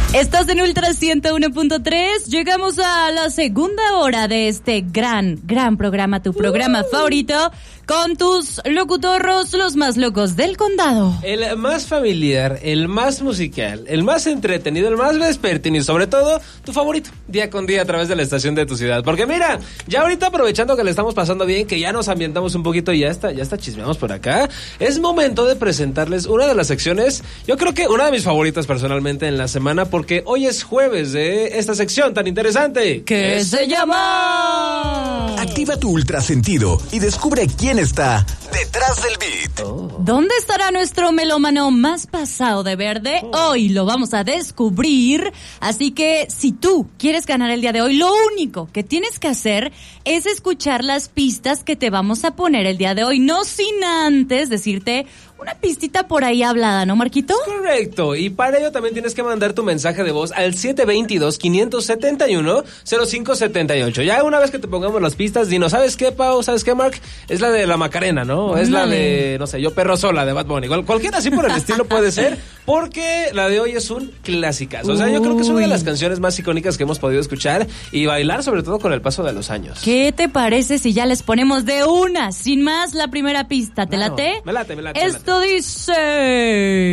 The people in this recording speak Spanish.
Estás en Ultra 101.3. Llegamos a la segunda hora de este gran programa, tu programa favorito, con tus locutorros, los más locos del condado. El más familiar, el más musical, el más entretenido, el más vespertino y sobre todo, tu favorito, día con día a través de la estación de tu ciudad. Porque mira, ya ahorita aprovechando que le estamos pasando bien, que ya nos ambientamos un poquito y ya está chismeamos por acá, es momento de presentarles una de las secciones, yo creo que una de mis favoritas personalmente en la semana, porque hoy es jueves de esta sección tan interesante. ¿Qué se llama? Activa tu ultrasentido y descubre quién está detrás del beat. ¿Dónde estará nuestro melómano más pasado de verde? Hoy lo vamos a descubrir. Así que si tú quieres ganar el día de hoy, lo único que tienes que hacer es escuchar las pistas que te vamos a poner el día de hoy. No sin antes decirte una pistita por ahí hablada, ¿no, Marquito? Correcto, y para ello también tienes que mandar tu mensaje de voz al 722-571-0578. Ya una vez que te pongamos las pistas, dinos, ¿sabes qué, Pau? ¿Sabes qué, Mark? Es la de la Macarena, ¿no? Es la de, no sé, Yo Perro Sola, de Bad Bunny. Cualquiera así por el estilo puede ser, porque la de hoy es un clásicazo. O sea, yo creo que es una de las canciones más icónicas que hemos podido escuchar y bailar, sobre todo con el paso de los años. ¿Qué te parece si ya les ponemos de una, sin más, la primera pista? ¿Te late? Me late. Esto dice...